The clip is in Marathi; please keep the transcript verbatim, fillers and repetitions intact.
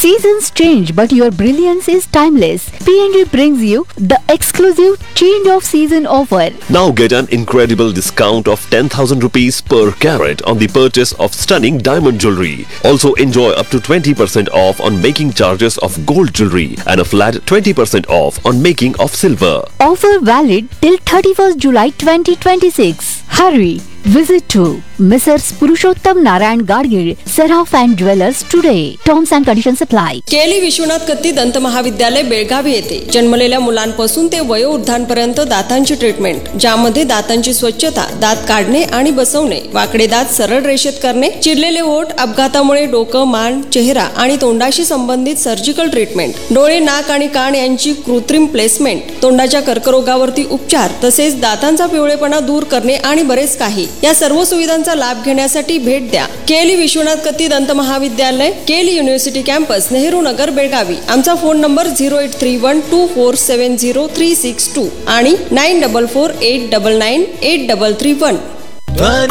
Seasons change, but your brilliance is timeless. P N G brings you the exclusive change of season offer. Now get an incredible discount of ten thousand rupees per carat on the purchase of stunning diamond jewelry. Also enjoy up to twenty percent off on making charges of gold jewelry and a flat twenty percent off on making of silver. Offer valid till thirty-first July twenty twenty-six. Hurry! Visit to Missus Purushottam Narayan Gadgil, Seraph and Jewelers today. Terms and conditions apply. केली विश्वनाथ कत्ती दंत महाविद्यालय बेळगावी येथे जन्मलेल्या मुलांपासून ते वयोवृद्धांपर्यंत दातांची ट्रीटमेंट, ज्यामध्ये दातांची स्वच्छता, दात काढणे आणि बसवणे, वाकडे दात सरळ रेषेत करणे, चिरलेले ओठ, अपघातामुळे डोकं, मान, चेहरा आणि तोंडाशी संबंधित सर्जिकल ट्रीटमेंट, डोळे, नाक आणि कान यांची कृत्रिम प्लेसमेंट, तोंडाच्या कर्करोगावरती उपचार, तसेच दातांचा पिवळेपणा दूर करणे आणि बरेच काही. या सर्व सुविधांचा लाभ घेण्यासाठी भेट द्या केली विश्वनाथ कत्ती दंत महाविद्यालय, केली युनिव्हर्सिटी कॅम्पस, नेहरू नगर, बेळगावी. आमचा phone number zero eight three one two four seven zero three six to आणि nine double four eight double nine eight double three one.